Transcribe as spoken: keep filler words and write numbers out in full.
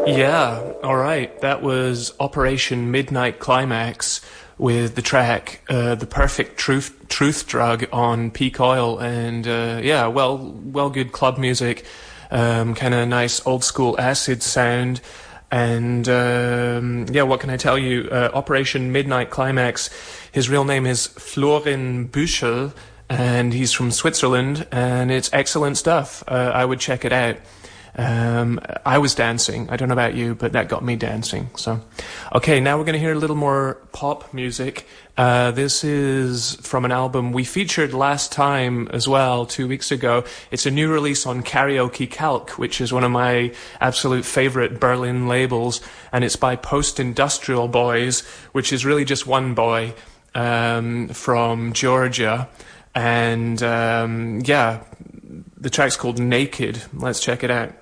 Yeah, all right. That was Operation Midnight Climax with the track uh, "The Perfect Truth Truth Drug" on Peak Oil, and uh, yeah, well, well, good club music, um, kind of nice old school acid sound, and um, yeah, what can I tell you? Uh, Operation Midnight Climax. His real name is Florin Büchel, and he's from Switzerland, and it's excellent stuff. Uh, I would check it out. Um, I was dancing. I don't know about you, but that got me dancing. So, okay, now we're going to hear a little more pop music. Uh, this is from an album we featured last time as well, two weeks ago. It's a new release on Karaoke Calc, which is one of my absolute favorite Berlin labels, and it's by Post Industrial Boys, which is really just one boy um, from Georgia. And um, yeah, the track's called Naked. Let's check it out.